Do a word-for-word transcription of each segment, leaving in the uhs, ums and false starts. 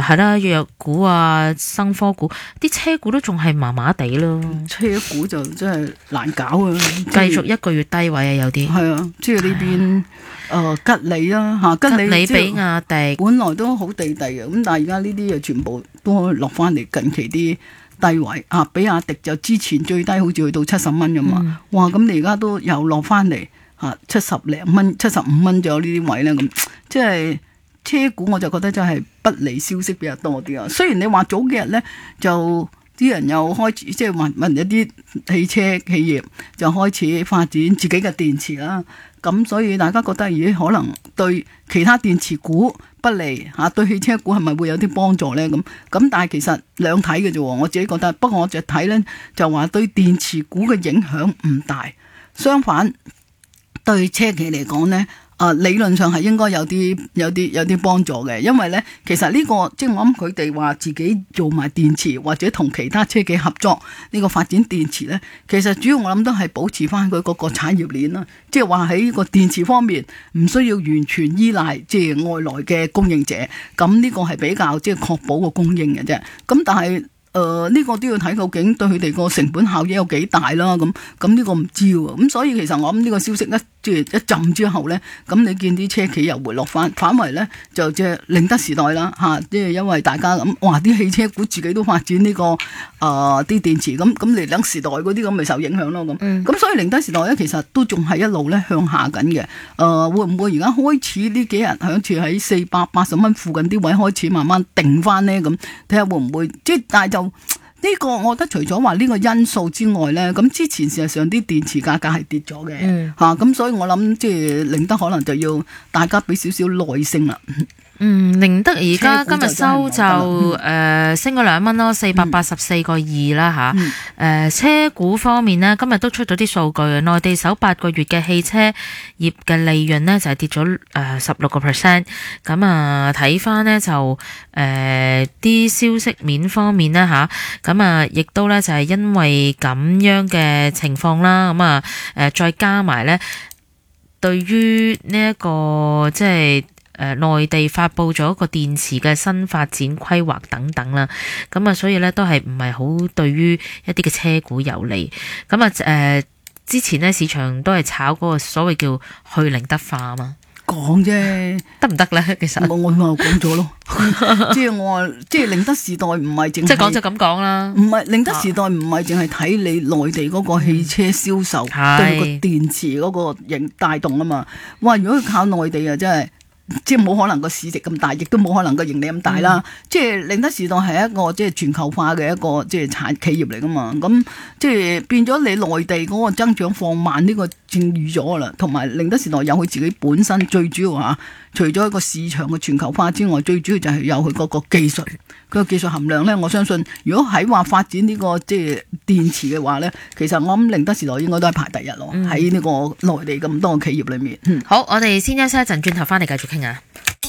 係啦，藥股啊、生科股，啲車股都仲係麻麻地咯。 車股就真係難搞啊！ 繼續一個月低位啊，有啲係啊，即係呢邊。誒、呃、吉利啦嚇，吉利吉利比亞迪本來都好地地嘅，咁但係而家呢啲又全部都落翻嚟近期啲低位啊！比亞迪就之前最低好似去到七十蚊咁嘛，嗯、哇！咁你而家都又落翻嚟嚇七十零蚊、七十五蚊左右呢啲位咧，咁即係車股我就覺得真係不利消息比較多啲啊！雖然你話早幾日咧就啲人又開始即係問問一啲汽車企業就開始發展自己嘅電池啦。咁所以大家覺得咦，可能對其他電池股不利嚇、啊，對汽車股係咪會有啲幫助呢？咁咁但係其實兩睇嘅啫喎，我自己覺得。不過我就睇呢，就話對電池股嘅影響唔大，相反對車企嚟講呢。啊，理論上係應該有啲有啲有啲幫助嘅，因為咧，其實呢、這個即係我諗佢哋話自己做埋電池，或者同其他車企合作呢、這個發展電池咧，其實主要我諗都係保持翻佢嗰個產業鏈啦，即係話喺個電池方面唔需要完全依賴即係外來嘅供應者，咁呢個係比較即係確保個供應嘅啫。咁但係誒呢、呃這個都要睇究竟對佢哋個成本效益有幾大啦。咁咁呢個唔知喎。咁所以其實我諗呢個消息咧。即係一浸之後咧，咁你見啲車企又回落翻，反為咧就即係寧德時代啦嚇，即係因為大家咁，哇啲汽車股自己都發展呢、這個啊啲、呃、電池，咁咁寧德時代嗰啲咁咪受影響咯咁，咁、嗯、所以寧德時代咧其實都仲係一路咧向下緊嘅，誒、呃、會唔會而家開始呢幾日響住喺四百八十蚊附近啲位開始慢慢定翻咧？咁睇下會唔會即係但係就。呢個我覺得除咗話呢個因素之外咧，咁之前事實上啲電池價格係跌咗嘅嚇，咁、嗯啊、所以我諗即係寧德可能就要大家俾少少耐性啦。 嗯，寧德而家今日收就誒、呃、升咗兩蚊咯，四百八十四個二啦嚇。誒、嗯呃、車股方面呢，今日都出咗啲數據啊，內地首八個月嘅汽車業嘅利潤呢，就係、是、跌咗誒十六個 percent。咁啊睇翻呢，就誒啲、呃、消息面方面呢，嚇，咁啊亦都呢，就係、是、因為咁樣嘅情況啦，咁啊誒再加埋呢，對於呢一個即係。誒、呃，內地發佈咗一個電池嘅新發展規劃等等啦，咁啊，所以咧都係唔係好對於一啲嘅車股有利。咁啊，誒、呃，之前咧市場都係炒嗰個所謂叫去寧德化啊嘛， 講啫， 得唔得咧？其實我我咪講咗咯，即係我話，即係寧德時代唔係淨係， 即係講就咁講啦。 唔係寧德時代唔係淨係睇你內地嗰個汽車銷售、嗯、對個電池嗰個影帶動啊嘛。哇！如果佢靠內地啊，真係〜即係冇可能個市值咁大，亦都冇可能個盈利咁大啦。嗯、即係寧德時代係一個即係全球化嘅一個即係產企業嚟噶嘛。咁即係變咗你內地嗰個增長放慢呢個正預咗啦。同埋寧德時代有佢自己本身最主要嚇，除咗一個市場嘅全球化之外，最主要就係有佢嗰個技術，佢個技術含量咧。我相信如果喺話發展呢、這個即係電池嘅話咧，其實我諗寧德時代應該都係排第一咯。喺呢、嗯、個內地咁多個企業裏面。嗯、 好，我哋先休息一陣，轉頭翻嚟繼續傾下。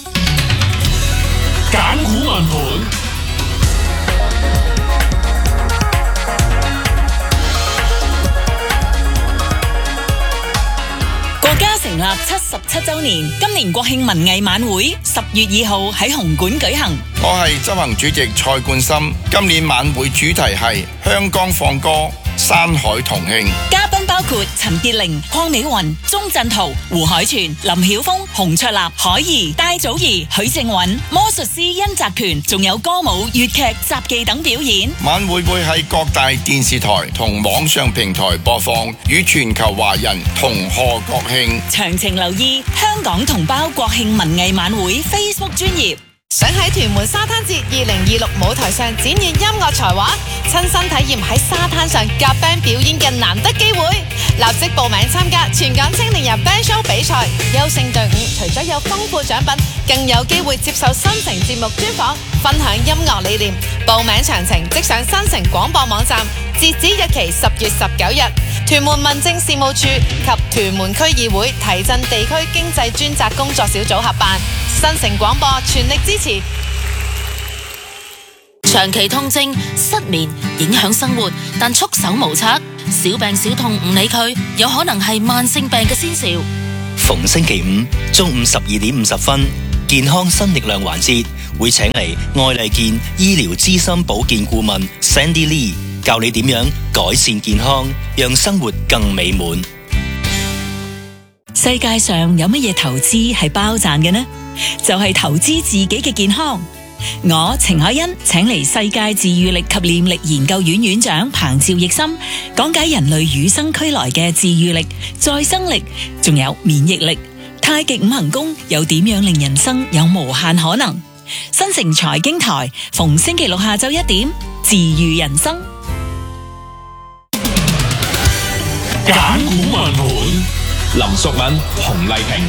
揀股問盤， 國家成立七十七周年，今年國慶文藝晚會十月二號喺紅館舉行。 我係執行主席蔡冠深，今年晚會主題係香港放歌，山海同慶。 嘉賓包括陳潔靈、鄺美雲、鐘鎮濤、胡海泉、林曉峰、洪卓立、海怡、戴祖儀、許正允、魔術師殷澤權，仲有歌舞、粵劇、雜技等表演。 晚會會喺各大電視台同網上平台播放，與全球華人同賀國慶。 詳情留意香港同胞國慶文藝晚會 Facebook 專頁。 想喺屯門沙灘節二零二六舞台上展現音樂才華，親身體驗喺沙灘上夾 band 表演嘅難得機會，立即報名參加全港青年人 band show 比賽。優勝隊伍除咗有豐富獎品，更有機會接受新城節目專訪，分享音樂理念。報名詳情即上新城廣播網站，截止日期十月十九日。屯門民政事務處及屯門區議會提振地區經濟專責工作小組合辦，新城廣播全力支持。 長期痛症、失眠影響生活，但束手無策，小病小痛唔理佢，有可能係慢性病嘅先兆。 逢星期五中午十二點五十分， 健康新力量環節，會請嚟愛麗健醫療資深保健顧問 Sandy Lee 教你點樣改善健康，讓生活更美滿。 世界上有乜嘢投資係包賺嘅呢？就係投資自己嘅健康。我程海欣請嚟世界治癒力及念力研究院院長彭趙奕森，講解人類與生俱來嘅治癒力、再生力，仲有免疫力。太極五行功又點樣令人生有無限可能？新城財經台逢星期六下晝一點，治癒人生。 揀股問盤，林淑敏、洪麗萍。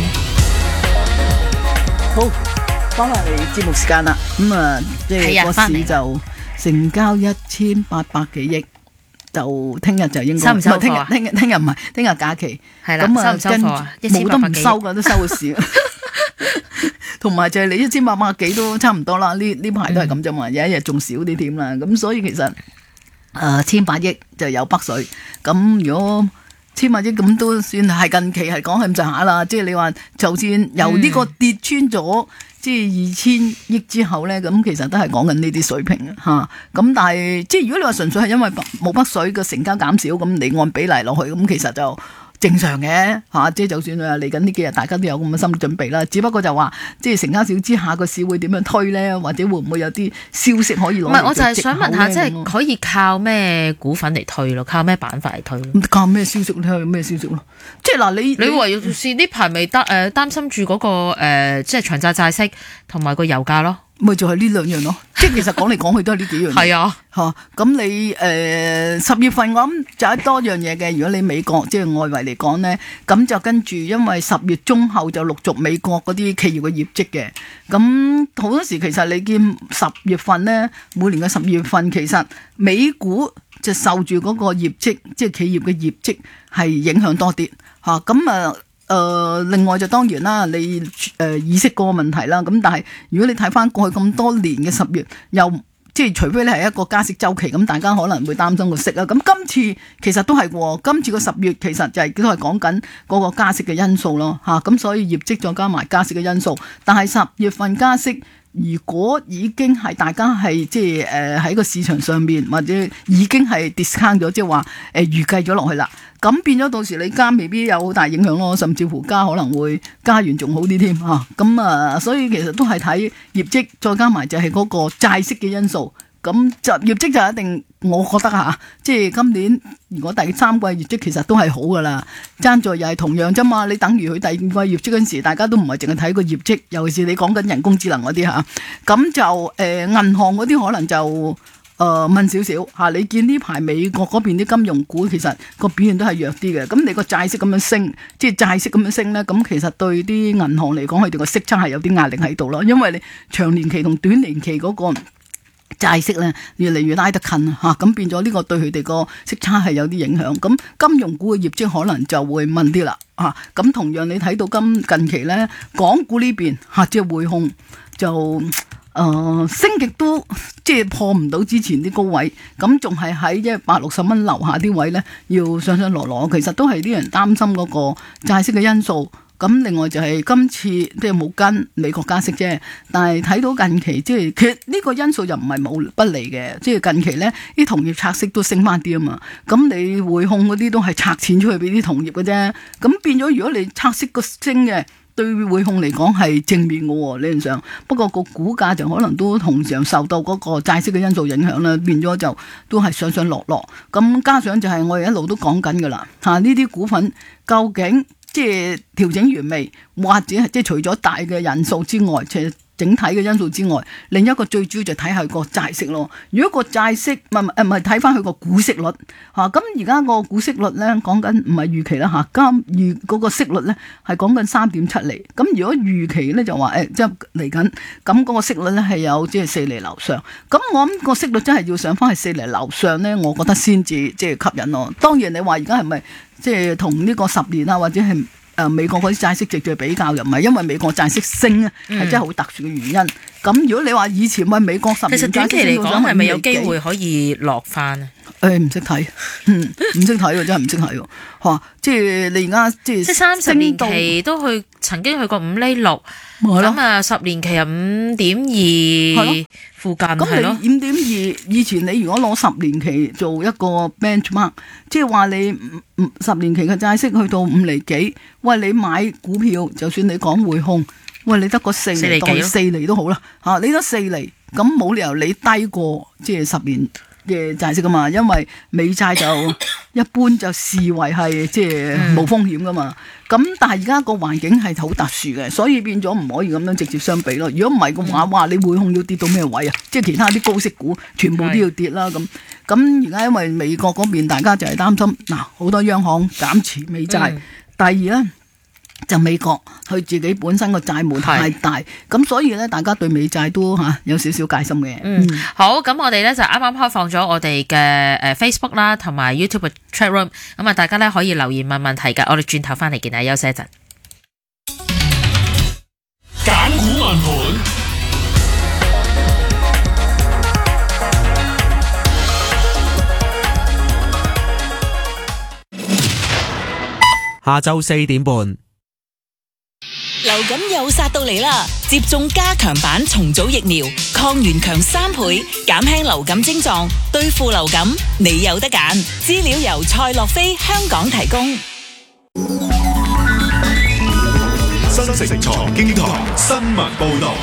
好，翻嚟節目時間啦。咁啊，即係個市就成交一千八百幾億，就聽日就應該收唔收貨啊？ 聽日聽日聽日唔係聽日假期， 係啦， 咁啊收唔收貨啊？ 跟冇得唔收噶，都收個市。同埋就係你一千八百幾都差唔多啦，呢呢排都係咁啫嘛，有一日仲少啲添啦。咁所以其實誒千八億就有北水，咁如果千萬億咁都算係近期係講係咁上下啦，即係你話就算由呢個跌穿咗即係二千億之後咧，咁其實都係講緊呢啲水平啊嚇。咁但係即係如果你話純粹係因為冇北水嘅成交減少，咁你按比例落去，咁其實就正常嘅嚇、啊。即係就算啊嚟緊呢幾日大家都有咁嘅心理準備啦，只不過就話即係成交少之下個市會點樣推咧，或者會唔會有啲消息可以攞？ 唔係，我就係想問下，即係可以靠咩股份嚟推咯？靠咩板塊嚟推？ 靠咩消息咧？咩消息咯？即係嗱，你你話要試呢排咪得誒擔心住嗰、那個、呃、即係長債債息同埋個油價咯？ 咪就係呢兩樣咯，即係其實講嚟講去都係呢幾樣。 係啊， 嚇咁你誒十月份我諗就係多樣嘢嘅。如果你美國即係外圍嚟講咧，咁就跟住因為十月中後就陸續美國嗰啲企業嘅業績嘅。咁好多時其實你見十月份咧，每年嘅十月份其實美股就受住嗰個業績，即係企業嘅業績係影響多啲嚇。咁啊〜誒、呃，另外就當然啦，你誒、呃、意識嗰個問題啦。咁但係如果你睇翻過去咁多年嘅十月，又即係除非你係一個加息週期，咁大家可能會擔心個息啦。咁今次其實都係喎，今次個十月其實就係都係講緊嗰個加息嘅因素咯嚇。咁、啊、所以業績再加埋加息嘅因素，但係十月份加息，如果已經係大家係即係誒喺個市場上面或者已經係 discount 咗，即係話誒預計咗落去啦。咁變咗到時你加未必有好大影響咯，甚至乎加可能會加完仲好啲添嚇。咁啊，所以其實都係睇業績，再加埋就係嗰個債息嘅因素。咁就業績就一定，我覺得嚇，即係今年如果第三季業績其實都係好噶啦，爭在又係同樣啫嘛。你等於佢第二季業績嗰陣時，大家都唔係淨係睇個業績，尤其是你講緊人工智能嗰啲嚇。咁就誒、呃、銀行嗰啲可能就。誒、呃、問少少嚇，你見呢排美國嗰邊啲金融股其實個表現都係弱啲嘅，咁你個債息咁樣升，即係債息咁樣升咧，咁其實對啲銀行嚟講，佢哋個息差係有啲壓力喺度咯，因為你長年期同短年期嗰個債息咧越嚟越拉得近嚇，咁變咗呢個對佢哋個息差係有啲影響，咁金融股嘅業績可能就會問啲啦嚇，咁同樣你睇到今近期咧港股呢邊嚇，即係匯控就。誒、呃、升極都即係破唔到之前啲高位，咁仲係喺一百六十蚊樓下啲位咧，要上上落落，其實都係啲人擔心嗰個債息嘅因素。咁另外就係今次即係冇跟美國加息啫，但係睇到近期即係其實呢個因素又唔係冇不利嘅，即係近期咧啲同業拆息都升翻啲啊嘛，咁你匯控嗰啲都係拆錢出去俾啲同業嘅啫，咁變咗如果你拆息個升嘅。對匯控嚟講係正面嘅喎，理論上，不過個股價就可能都同樣受到嗰個債息嘅因素影響啦，變咗就都係上上落落。咁加上就係我哋一路都講緊㗎啦，嚇呢啲股份究竟即係調整完未，或者係即係除咗大嘅人數之外，其實整體嘅因素之外，另一個最主要就睇下個債息咯。如果個債息唔係唔係睇翻佢個股息率嚇，咁而家個股息率咧講緊唔係預期啦嚇，今預嗰個息率咧係講緊三點七厘。咁如果預期咧就話誒即係嚟緊，咁嗰個息率咧係有即係四厘樓上。咁我諗個息率真係要上翻去四厘樓上咧，我覺得先至即係吸引咯。當然你話而家係咪即係同呢個十年啊或者係？誒、呃、美國嗰啲債息直接比較，又唔係因為美國債息升啊，係、嗯、真係好特殊嘅原因。咁如果你話以前喂美國十年債息升到上去， 其實短期嚟講係咪有機會可以落翻啊？誒、 誒唔識睇，嗯唔識睇喎，真係唔識睇喎，嚇！即係你而家即係即係三十年期都去曾經去過五厘六，咁啊十年期啊五點二附近係咯。 咁你五點二以前你如果攞十年期做一個 benchmark， 即係話你十年期嘅債息去到五厘幾，喂你買股票就算你講匯控，喂你得個四厘當四厘都好啦嚇，你得四厘咁冇理由你低過即係十年嘅債息噶嘛，因為美債就一般就視為係即係冇風險噶嘛。咁、嗯、但係而家個環境係好特殊嘅，所以變咗唔可以咁樣直接相比咯。如果唔係嘅話，哇！你匯控要跌到咩位啊？即係其他啲高息股全部都要跌啦。咁咁而家因為美國嗰邊大家就係擔心嗱，好多央行減持美債。嗯、第二咧。就美國佢自己本身個債務太大，咁所以咧大家對美債都嚇、啊、有少少戒心嘅。 嗯，嗯好，咁我哋咧就啱啱開放咗我哋嘅誒 Facebook 啦，同埋 YouTube 嘅 chat room，咁啊大家咧可以留言問問題嘅，我哋轉頭翻嚟見啊，休息一陣。 揀股問盤。 下晝四點半。 流感又殺到嚟啦！接種加強版重組疫苗，抗原強三倍，減輕流感症狀，對付流感你有得揀。資料由蔡樂飛香港提供。 新城財經台新聞報道。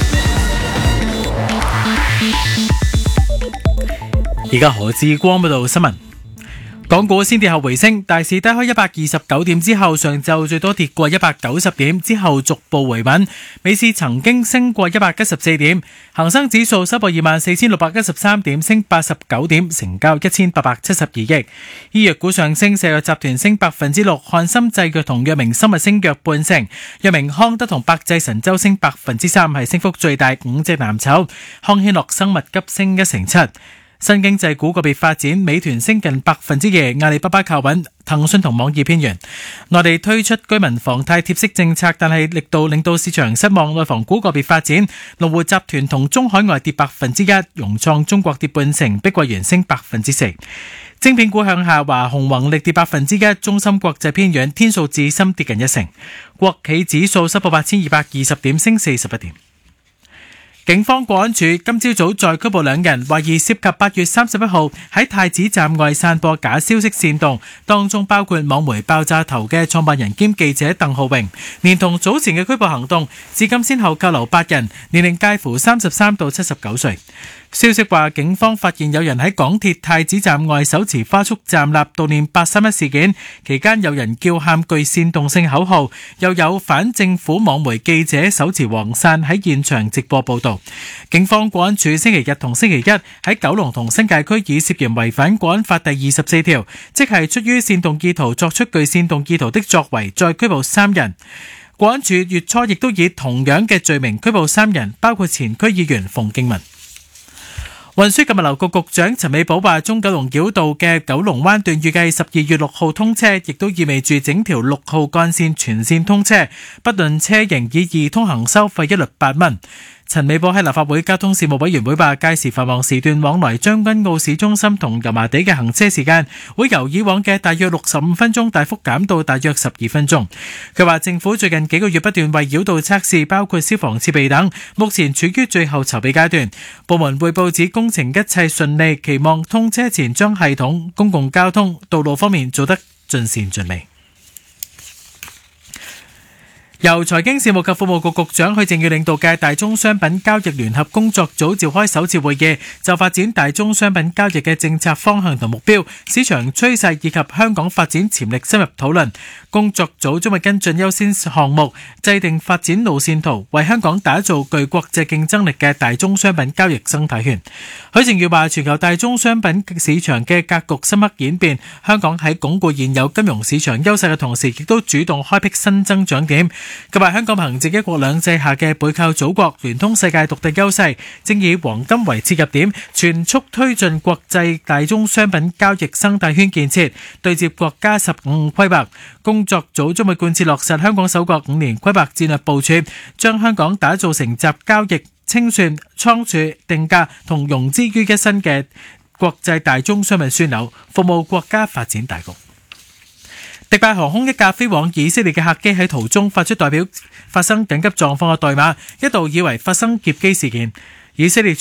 而家何志光報道新聞。港股先跌後回升，大市低開一百二十九點之後，上晝最多跌過一百九十點，之後逐步回穩。美市曾經升過一百一十四點，恒生指數收報二萬四千六百一十三點，升八十九點，成交一千八百七十二億。醫藥股上升，石藥集團升百分之六，漢森製藥同藥明生物升約半成，藥明康德同百濟神州升百分之三，係升幅最大五隻藍籌。康希諾生物急升一成七。新經濟股個別發展，美團升近百分之二，阿里巴巴靠穩，騰訊同網易偏軟。內地推出居民房貸貼息政策，但係力度令到市場失望。內房股個別發展，龍湖集團同中海外跌百分之一，融創中國跌半成，碧桂園升百分之四。晶片股向下，華虹宏力跌百分之一，中芯國際偏軟，天數智深跌近一成。國企指數收報八千二百二十點，升四十一點。警方國安處今朝早再拘捕兩人，懷疑涉及八月三十一號喺太子站外散播假消息煽動，當中包括網媒爆炸頭嘅創辦人兼記者鄧浩榮。連同早前嘅拘捕行動，至今先後扣留八人，年齡介乎三十三到七十九歲。消息話，警方發現有人喺港鐵太子站外手持花束站立悼念八三一事件，期間有人叫喊具煽動性口號，又有反政府網媒記者手持黃傘喺現場直播報導。警方國安處星期日同星期一喺九龍同新界區以涉嫌違反國安法第二十四條，即係出於煽動意圖作出具煽動意圖的作為，再拘捕三人。國安處月初亦都以同樣嘅罪名拘捕三人，包括前區議員馮敬文。運輸及物流局局長陳美寶話，中九龍繞道嘅九龍灣段預計十二月六號通車，亦都意味住整條六號幹線全線通車，不論車型，以易通行收費一律八蚊。陳美寶喺立法會交通事務委員會話，屆時繁忙時段往來將軍澳市中心同油麻地嘅行車時間會由以往嘅大約六十五分鐘大幅減到大約十二分鐘。佢話政府最近幾個月不斷為繞道測試，包括消防設備等，目前處於最後籌備階段。部門匯報指工程一切順利，期望通車前將系統、公共交通、道路方面做得盡善盡美。由財經事務及庫務局局長許正宇領導嘅大宗商品交易聯合工作組召開首次會議，就發展大宗商品交易嘅政策方向同目標、市場趨勢以及香港發展潛力深入討論。工作組將會跟進優先項目，制定發展路線圖，為香港打造具國際競爭力嘅大宗商品交易生態圈。許正宇話，全球大宗商品市場嘅格局深刻演變，香港喺鞏固現有金融市場優勢嘅同時，亦都主動開闢新增長點。佢話香港憑藉一國兩制下嘅背靠祖國、聯通世界獨特優勢，正以黃金為切入點，全速推進國際大宗商品交易生態圈建設，對接國家十五規劃。工作組將會貫徹落實香港首個五年規劃戰略部署，將香港打造成集交易、清算、倉儲、定價同融資於一身嘅國際大宗商品樞紐，服務國家發展大局。迪拜航空一架飛往以色列嘅客機喺途中發出代表發生緊急狀況嘅代碼，一度以為發生劫機事件。以色列